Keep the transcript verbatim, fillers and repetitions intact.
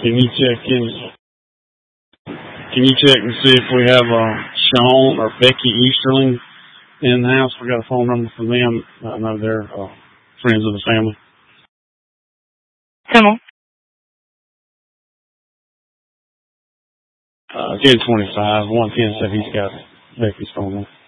Can you check in? Can you check and see if we have uh, Sean or Becky Easterling in the house? We got a phone number for them. I know they're uh, friends of the family. Come on. Uh, ten twenty-five. one ten said he's got Becky's phone number.